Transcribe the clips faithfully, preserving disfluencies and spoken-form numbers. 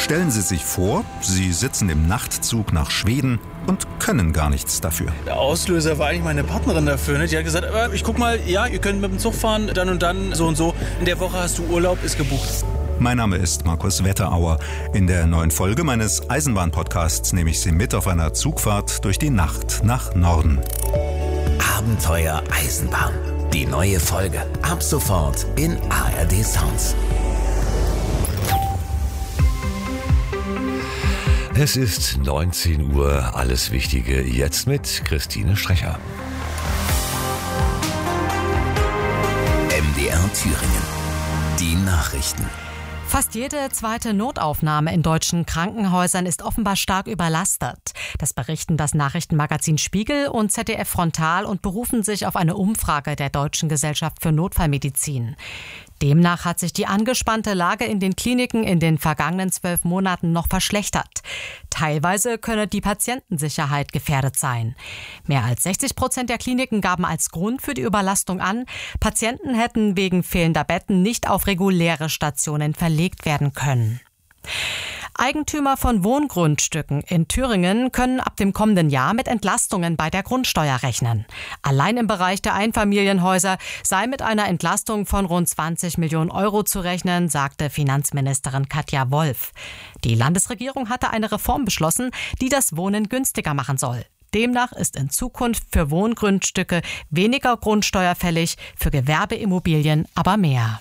Stellen Sie sich vor, Sie sitzen im Nachtzug nach Schweden und können gar nichts dafür. Der Auslöser war eigentlich meine Partnerin dafür. Ne? Die hat gesagt, aber ich guck mal, ja, ihr könnt mit dem Zug fahren, dann und dann, so und so. In der Woche hast du Urlaub, ist gebucht. Mein Name ist Markus Wetterauer. In der neuen Folge meines Eisenbahn-Podcasts nehme ich Sie mit auf einer Zugfahrt durch die Nacht nach Norden. Abenteuer Eisenbahn. Die neue Folge. Ab sofort in A R D Sounds. Es ist neunzehn Uhr. Alles Wichtige jetzt mit Christine Strecher. M D R Thüringen. Die Nachrichten. Fast jede zweite Notaufnahme in deutschen Krankenhäusern ist offenbar stark überlastet. Das berichten das Nachrichtenmagazin Spiegel und Z D F Frontal und berufen sich auf eine Umfrage der Deutschen Gesellschaft für Notfallmedizin. Demnach hat sich die angespannte Lage in den Kliniken in den vergangenen zwölf Monaten noch verschlechtert. Teilweise könne die Patientensicherheit gefährdet sein. Mehr als sechzig Prozent der Kliniken gaben als Grund für die Überlastung an, Patienten hätten wegen fehlender Betten nicht auf reguläre Stationen verlegt werden können. Eigentümer von Wohngrundstücken in Thüringen können ab dem kommenden Jahr mit Entlastungen bei der Grundsteuer rechnen. Allein im Bereich der Einfamilienhäuser sei mit einer Entlastung von rund zwanzig Millionen Euro zu rechnen, sagte Finanzministerin Katja Wolf. Die Landesregierung hatte eine Reform beschlossen, die das Wohnen günstiger machen soll. Demnach ist in Zukunft für Wohngrundstücke weniger Grundsteuer fällig, für Gewerbeimmobilien aber mehr.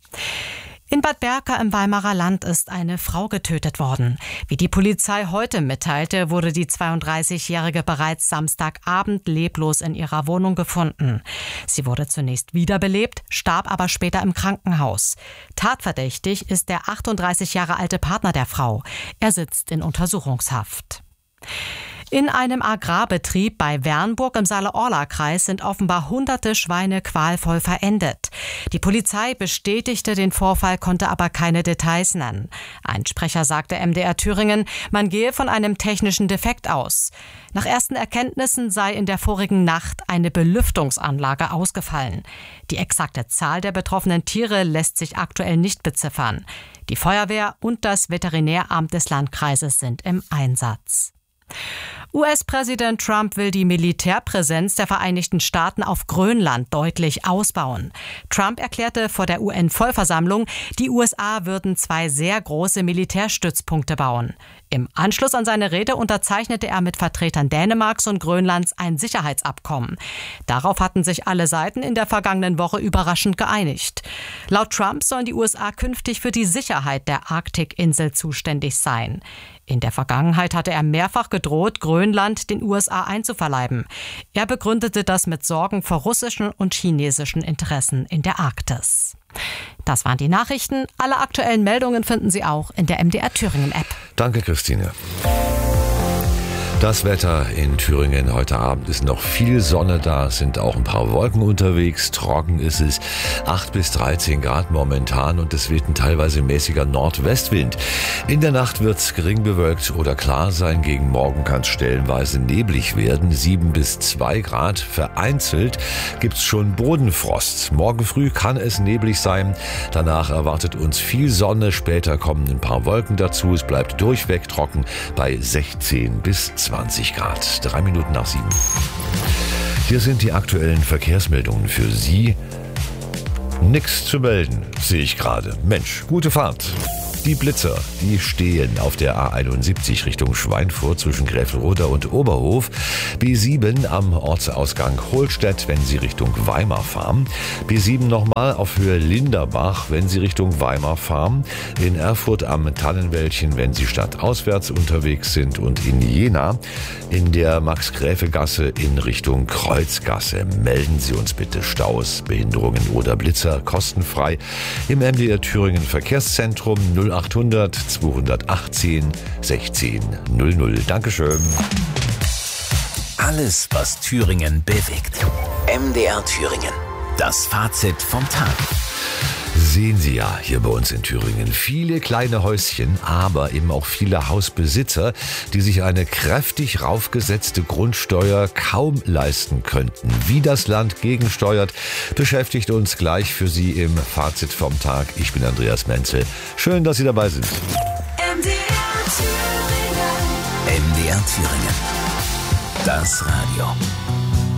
In Bad Berka im Weimarer Land ist eine Frau getötet worden. Wie die Polizei heute mitteilte, wurde die zweiunddreißigjährige bereits Samstagabend leblos in ihrer Wohnung gefunden. Sie wurde zunächst wiederbelebt, starb aber später im Krankenhaus. Tatverdächtig ist der achtunddreißig Jahre alte Partner der Frau. Er sitzt in Untersuchungshaft. In einem Agrarbetrieb bei Wernburg im Saale-Orla-Kreis sind offenbar hunderte Schweine qualvoll verendet. Die Polizei bestätigte den Vorfall, konnte aber keine Details nennen. Ein Sprecher sagte M D R Thüringen, man gehe von einem technischen Defekt aus. Nach ersten Erkenntnissen sei in der vorigen Nacht eine Belüftungsanlage ausgefallen. Die exakte Zahl der betroffenen Tiere lässt sich aktuell nicht beziffern. Die Feuerwehr und das Veterinäramt des Landkreises sind im Einsatz. U S-Präsident Trump will die Militärpräsenz der Vereinigten Staaten auf Grönland deutlich ausbauen. Trump erklärte vor der U N-Vollversammlung, die U S A würden zwei sehr große Militärstützpunkte bauen. Im Anschluss an seine Rede unterzeichnete er mit Vertretern Dänemarks und Grönlands ein Sicherheitsabkommen. Darauf hatten sich alle Seiten in der vergangenen Woche überraschend geeinigt. Laut Trump sollen die U S A künftig für die Sicherheit der Arktikinsel zuständig sein. In der Vergangenheit hatte er mehrfach gedroht, Grönland den U S A einzuverleiben. Er begründete das mit Sorgen vor russischen und chinesischen Interessen in der Arktis. Das waren die Nachrichten. Alle aktuellen Meldungen finden Sie auch in der M D R Thüringen App. Danke, Christine. Das Wetter in Thüringen heute Abend ist noch viel Sonne da, es sind auch ein paar Wolken unterwegs, trocken ist es, acht bis dreizehn Grad momentan und es weht ein teilweise mäßiger Nordwestwind. In der Nacht wird es gering bewölkt oder klar sein, gegen Morgen kann es stellenweise neblig werden, sieben bis zwei Grad, vereinzelt gibt es schon Bodenfrost. Morgen früh kann es neblig sein, danach erwartet uns viel Sonne, später kommen ein paar Wolken dazu, es bleibt durchweg trocken bei sechzehn bis zwanzig Grad. Drei Minuten nach sieben. Hier sind die aktuellen Verkehrsmeldungen für Sie. Nix zu melden, sehe ich gerade. Mensch, gute Fahrt. Die Blitzer, die stehen auf der A einundsiebzig Richtung Schweinfurt zwischen Gräfelroda und Oberhof. B sieben am Ortsausgang Holstedt, wenn Sie Richtung Weimar fahren. B sieben nochmal auf Höhe Linderbach, wenn Sie Richtung Weimar fahren. In Erfurt am Tannenwäldchen, wenn Sie stadtauswärts unterwegs sind. Und in Jena in der Max-Gräfe-Gasse in Richtung Kreuzgasse. Melden Sie uns bitte Staus, Behinderungen oder Blitzer kostenfrei im M D R Thüringen Verkehrszentrum null achthundert zweihundertachtzehn sechzehn null null. Dankeschön. Alles, was Thüringen bewegt. M D R Thüringen. Das Fazit vom Tag. Sehen Sie ja hier bei uns in Thüringen viele kleine Häuschen, aber eben auch viele Hausbesitzer, die sich eine kräftig raufgesetzte Grundsteuer kaum leisten könnten. Wie das Land gegensteuert, beschäftigt uns gleich für Sie im Fazit vom Tag. Ich bin Andreas Menzel. Schön, dass Sie dabei sind. M D R D R Thüringen. Das Radio.